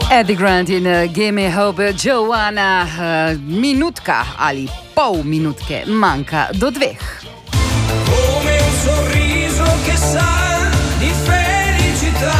Eddie Grant in Gimme Hope, Joanna, minutka ali pol minutke manjka do 2. Come un sorriso che sa di felicità.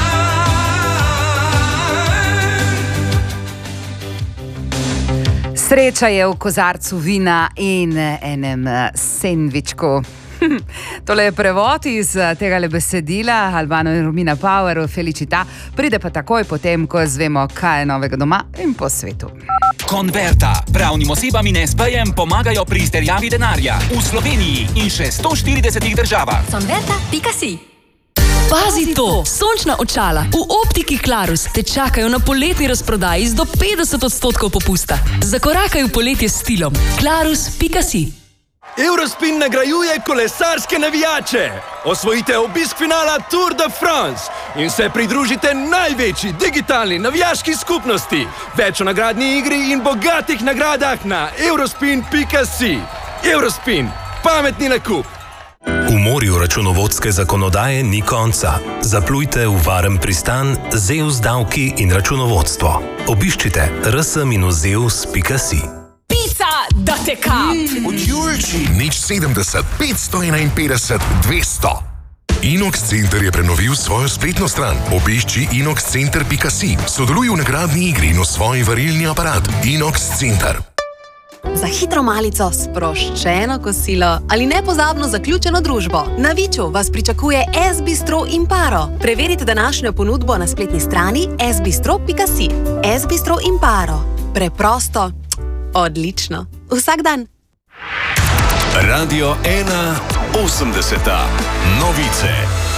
Sreča je v kozarcu vina in enem sendvičku. Tole je prevod iz tega besedila Albano in Romina Power, Felicità, pride pa takoj potem, ko zvemo, kaj je novega doma in po svetu. Converta. Pravnim osebam in SP-jem pomagajo pri izterjavi denarja v Sloveniji in še 140 državah. Converta.si. Pazi to! Sončna očala v optiki Clarus te čakajo na poletni razprodaji z do 50% popusta. Zakorakaj v poletje s stilom. Clarus.si. Eurospin nagrajuje kolesarske navijače. Osvojite obisk finala Tour de France in se pridružite največji digitalni navijaški skupnosti. Več o nagradni igri in bogatih nagradah na eurospin.si. Eurospin. Pametni nakup. V morju računovodske zakonodaje ni konca. Zaplujte v varen pristan ZEUS davki in računovodstvo. Obiščite rs-zeus.si. Da te kap! Od Julči. Nič 70 551 200. Inox Center je prenovil svojo spletno stran. Obišči inoxcenter.si. Sodeluj v nagradni igri in osvoji varilni aparat. Inox Center. Za hitro malico, sproščeno kosilo ali nepozabno zaključeno družbo. Na Viču vas pričakuje S-bistro Imparo. Preverite današnjo ponudbo na spletni strani sbistro.si. S-bistro Imparo. Preprosto, odlično. Vsak dan. Radio 1 80. Novice.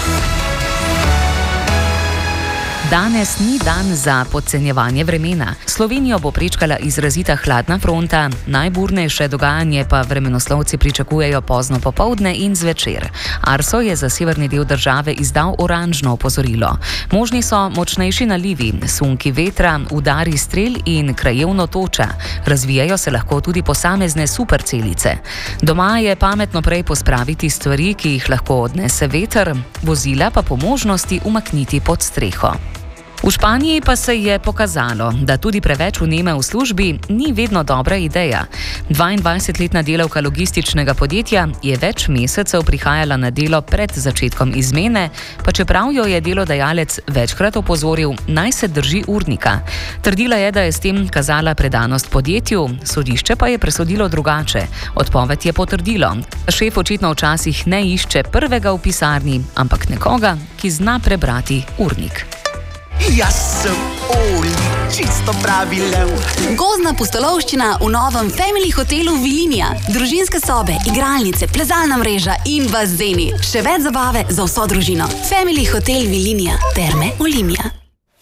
Danes ni dan za podcenjevanje vremena. Slovenijo bo prečkala izrazita hladna fronta, najburnejše dogajanje pa vremenoslovci pričakujejo pozno popoldne in zvečer. Arso je za severni del države izdal oranžno opozorilo. Možni so močnejši nalivi, sunki vetra, udari strel in krajevno toča. Razvijajo se lahko tudi posamezne supercelice. Doma je pametno prej pospraviti stvari, ki jih lahko odnese veter, vozila pa po možnosti umakniti pod streho. V Španiji pa se je pokazalo, da tudi preveč vneme v službi ni vedno dobra ideja. 22-letna delavka logističnega podjetja je več mesecev prihajala na delo pred začetkom izmene, pa čeprav jo je delodajalec večkrat opozoril, naj se drži urnika. Trdila je, da je s tem kazala predanost podjetju, sodišče pa je presodilo drugače. Odpoved je potrdilo. Šef očitno včasih ne išče prvega v pisarni, ampak nekoga, ki zna prebrati urnik. Jaz sem Oli, čisto pravi lev. Gozdna pustolovščina v novem Family hotelu Vilinija. Družinske sobe, igralnice, plezalna mreža in bazeni. Še več zabave za vso družino. Family hotel Vilinija. Terme Olimia.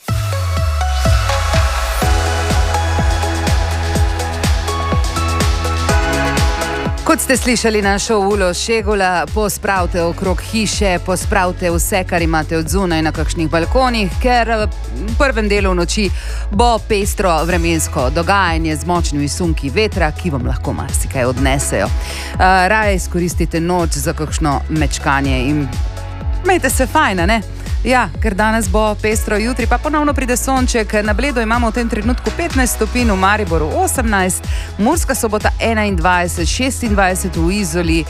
Kot ste slišali našo Ulo Šegula, pospravite okrog hiše, pospravite vse, kar imate od zunaj na kakšnih balkonih, ker v prvem delu noči bo pestro vremensko dogajanje z močnimi sunki vetra, ki vam lahko marsikaj odnesejo. Raje izkoristite noč za kakšno mečkanje in imejte se fajn, ne? Ja, ker danes bo pestro, jutri pa ponovno pride sonček. Na Bledu imamo v tem trenutku 15 stopinj, v Mariboru 18, Murska Sobota 21, 26 v Izoli.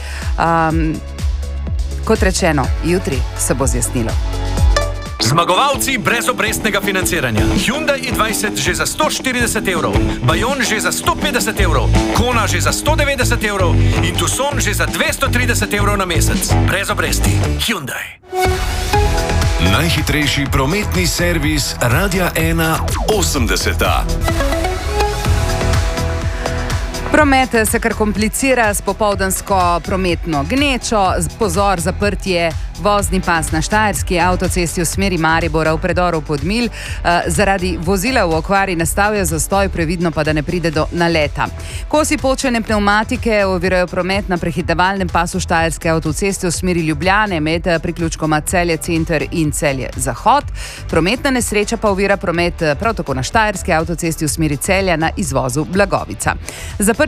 Kot rečeno, jutri se bo zjasnilo. Zmagovalci brezobrestnega financiranja. Hyundai i20 že za 140 evrov, Bayon že za 150 evrov, Kona že za 190 evrov in Tucson že za 230 evrov na mesec. Brez obresti. Hyundai. Najhitrejši prometni servis Radia 1 80. Promet se kar komplicira s popoldansko prometno gnečo, pozor, zaprtje vozni pas na Štajerski avtocesti v smeri Maribora v predoru Podmilj. Zaradi vozila v okvari nastavijo zastoj, previdno pa, da ne pride do naleta. Kosi počene pnevmatike ovirajo promet na prehitevalnem pasu Štajerske avtoceste v smeri Ljubljane med priključkoma Celje Center in Celje Zahod. Prometna nesreča pa ovira promet prav tako na Štajerski avtocesti v smeri Celja na izvozu Blagovica. Zaprtje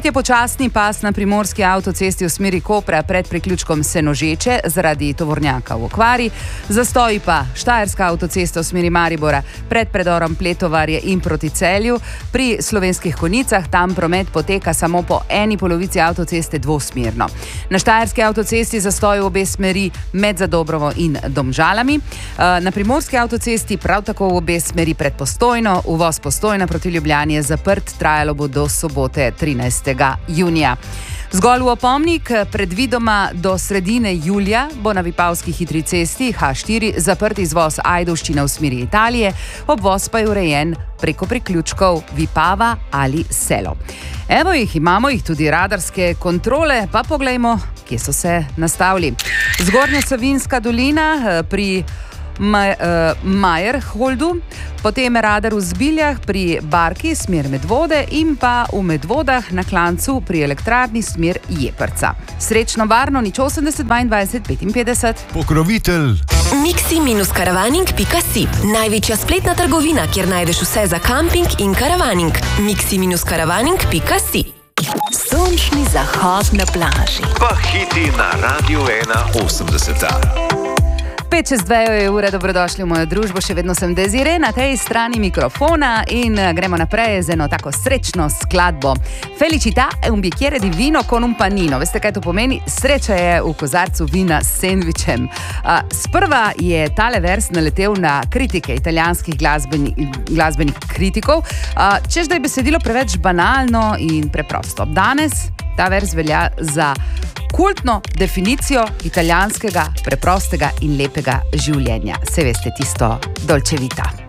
Zaprt je počasni pas na primorski avtocesti v smeri Kopra pred priključkom Senožeče zaradi tovornjaka v okvari. Zastoji pa Štajerska avtocesta v smeri Maribora pred predorom Pletovarje in proti Celju. Pri Slovenskih Konjicah tam promet poteka samo po eni polovici avtoceste dvosmerno. Na Štajerski avtocesti zastoji v obe smeri med Zadobrovo in Domžalami. Na primorski avtocesti prav tako v obe smeri pred Postojno. Uvoz Postojna proti Ljubljani je zaprt, trajalo bo do sobote 13. junija. Zgolj v opomnik, predvidoma do sredine julija bo na Vipavski hitri cesti H4 zaprt izvoz Ajdovščina v smeri Italije, obvoz pa je urejen preko priključkov Vipava ali Selo. Evo jih, imamo jih tudi radarske kontrole, pa poglejmo, kje so se nastavili. Zgornja Savinjska dolina pri Majerholdu, potem radar v Zbiljah pri Barki smer Medvode in pa v Medvodah na Klancu pri elektrarni smer Jeprca. Srečno, varno, nič 80 22 55. Pokrovitelj mixi-karavaning.si, največja spletna trgovina, kjer najdeš vse za kamping in karavaning. mixi-karavaning.si. Sončni zahod na plaži. Pa hiti na Radio 1 5:02 je ura, dobrodošli v mojo družbo, še vedno sem Desire na tej strani mikrofona in gremo naprej z eno tako srečno skladbo. Felicità è un bicchiere di vino con un panino. Veste, kaj to pomeni? Sreča je v kozarcu vina s sendvičem. Sprva je tale vers naletel na kritike italijanskih glasbenih kritikov, češ da je besedilo preveč banalno in preprosto. Danes ta vers velja za kultno definicijo italijanskega preprostega in lepega življenja. Se veste, tisto dolce vita.